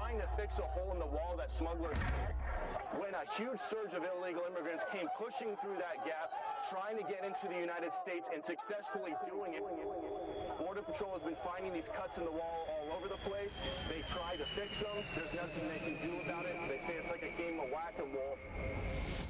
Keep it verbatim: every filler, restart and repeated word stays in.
trying to fix a hole in the wall that smugglers when a huge surge of illegal immigrants came pushing through that gap, trying to get into the United States and successfully doing it. Border Patrol has been finding these cuts in the wall all over the place. They try to fix them. There's nothing they can do about it. They say it's like a game of whack-a-mole.